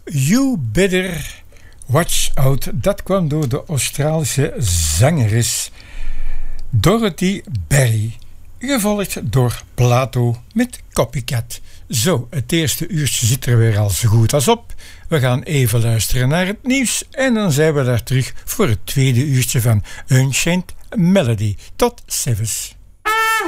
You Better Watch Out, dat kwam door de Australische zangeres Dorothy Berry, gevolgd door Plato met Copycat. Zo, het eerste uurtje zit er weer al zo goed als op. We gaan even luisteren naar het nieuws en dan zijn we daar terug voor het tweede uurtje van Unchained Melody. Tot ziens.